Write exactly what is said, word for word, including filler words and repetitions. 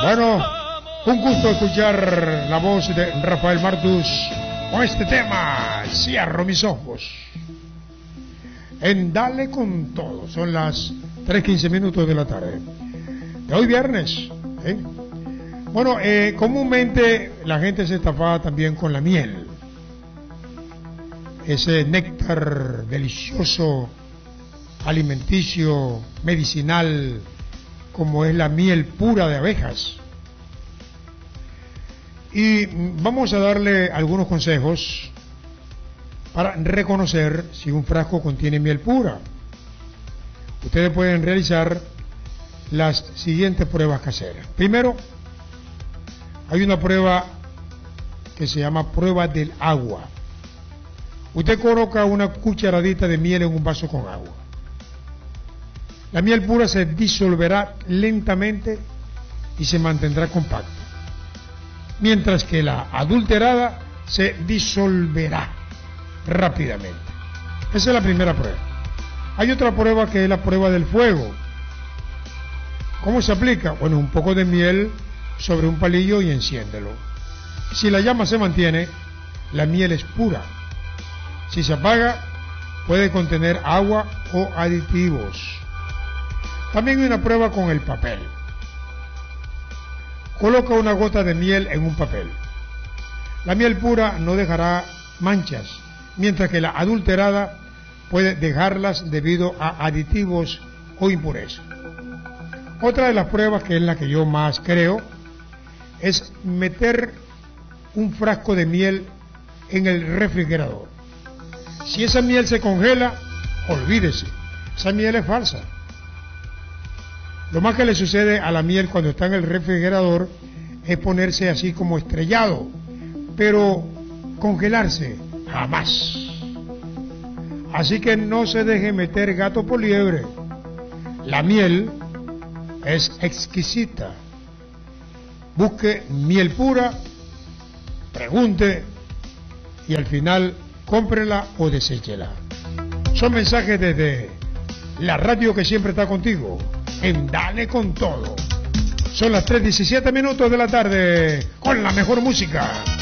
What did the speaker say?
Bueno, un gusto escuchar la voz de Rafael Martus con este tema, Cierro mis ojos. En Dale con Todo, son las tres quince minutos de la tarde de hoy viernes, ¿eh? Bueno, eh, comúnmente la gente se estafaba también con la miel, ese néctar delicioso, alimenticio, medicinal, como es la miel pura de abejas. Y vamos a darle algunos consejos para reconocer si un frasco contiene miel pura. Ustedes pueden realizar las siguientes pruebas caseras. Primero, hay una prueba que se llama prueba del agua. Usted coloca una cucharadita de miel en un vaso con agua. La miel pura se disolverá lentamente y se mantendrá compacta, mientras que la adulterada se disolverá rápidamente. Esa es la primera prueba. Hay otra prueba que es la prueba del fuego. ¿Cómo se aplica? Bueno, un poco de miel sobre un palillo y enciéndelo. Si la llama se mantiene, la miel es pura. Si se apaga, puede contener agua o aditivos. También hay una prueba con el papel. Coloca una gota de miel en un papel. La miel pura no dejará manchas, mientras que la adulterada puede dejarlas debido a aditivos o impurezas. Otra de las pruebas, que es la que yo más creo, es meter un frasco de miel en el refrigerador. Si esa miel se congela, olvídese, esa miel es falsa. Lo más que le sucede a la miel cuando está en el refrigerador es ponerse así como estrellado, pero congelarse jamás. Así que no se deje meter gato por liebre. La miel es exquisita. Busque miel pura, pregunte y al final cómprela o deséchela. Son mensajes desde la radio que siempre está contigo, en Dale con Todo. Son las tres diecisiete minutos de la tarde con la mejor música.